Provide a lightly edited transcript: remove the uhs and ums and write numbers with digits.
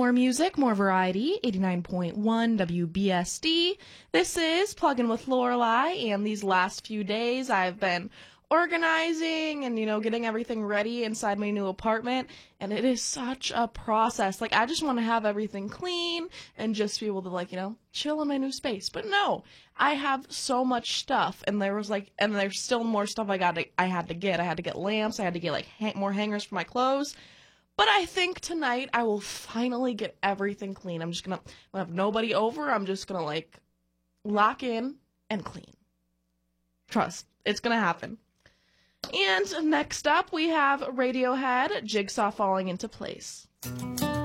More music, more variety, 89.1 WBSD. This is Plugin with Lorelei, and these last few days I've been organizing and, getting everything ready inside my new apartment, and it is such a process. I just want to have everything clean and just be able to, chill in my new space. But no, I have so much stuff, and there's still more stuff I had to get. I had to get lamps, I had to get, more hangers for my clothes. But I think tonight I will finally get everything clean. I'm gonna have nobody over. I'm just gonna, lock in and clean. Trust, it's gonna happen. And next up, we have Radiohead, Jigsaw Falling into Place.